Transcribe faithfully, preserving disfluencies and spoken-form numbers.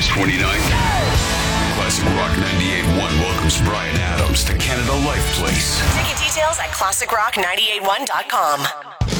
August twenty-ninth. Classic Rock ninety-eight point one welcomes Bryan Adams to Canada Life Place. Ticket details at classic rock nine eight one dot com.